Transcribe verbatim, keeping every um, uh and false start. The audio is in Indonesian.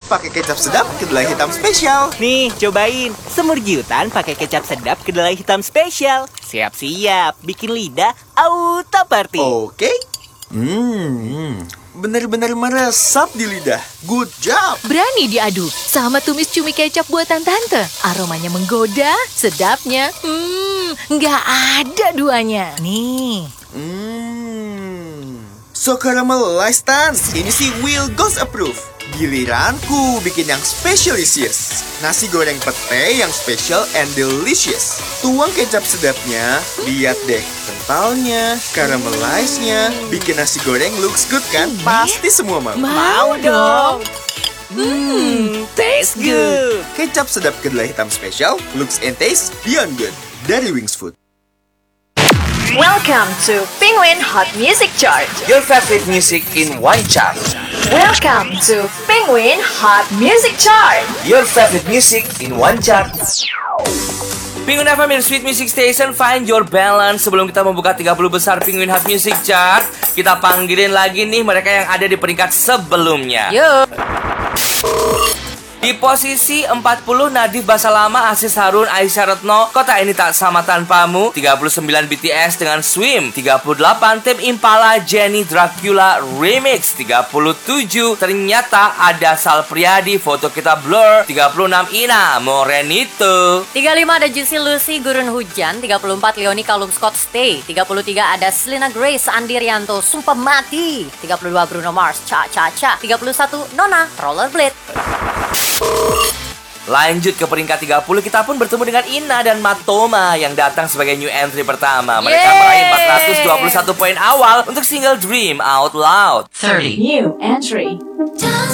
pakai kecap sedap kedelai hitam spesial. Nih, cobain. Semur giutan pakai kecap sedap kedelai hitam spesial. Siap-siap, bikin lidah auto party. Oke. Hmm, benar-benar meresap di lidah. Good job. Berani diadu sama tumis cumi kecap buatan tante. Aromanya menggoda, sedapnya. Hmm, nggak ada duanya. Nih. Hmm, so caramelized Tan. Ini sih Will Ghost approve. Giliranku bikin yang specialisius. Nasi goreng pete yang special and delicious. Tuang kecap sedapnya, lihat deh kentalnya, caramelized-nya. Bikin nasi goreng looks good kan? Pasti semua mau. Mau dong. Hmm, taste good. Kecap sedap kedelai hitam spesial, looks and taste beyond good. Dari Wings Food. Welcome to Penguin Hot Music Chart. Your favorite music in one chart. Welcome to Penguin Hot Music Chart. Your favorite music in one chart. Penguin F M, Sweet Music Station, find your balance. Sebelum kita membuka tiga puluh besar Penguin Hot Music Chart, kita panggilin lagi nih mereka yang ada di peringkat sebelumnya. Yuk. Di posisi empat puluh, Nadif Basalama, Aziz Harun, Aisyah Retno, Kota Ini Tak Sama Tanpamu. Tiga puluh sembilan, B T S dengan Swim. Tiga puluh delapan, Tim Impala, Jenny Dracula Remix. Tiga puluh tujuh, ternyata ada Sal Priadi, Foto Kita Blur. Tiga puluh enam, Ina Morenito. tiga puluh lima ada Juicy Lucy, Gurun Hujan. Tiga puluh empat, Leoni Kalum Scott Stay. Tiga puluh tiga ada Selena Grace, Andi Rianto, Sumpah Mati. Tiga puluh dua, Bruno Mars, Cha Cha Cha. Tiga puluh satu, Nona, Rollerblade. Lanjut ke peringkat tiga puluh, kita pun bertemu dengan Ina dan Matoma yang datang sebagai new entry pertama. Mereka Yeay. meraih empat ratus dua puluh satu poin awal untuk single Dream Out Loud. New entry.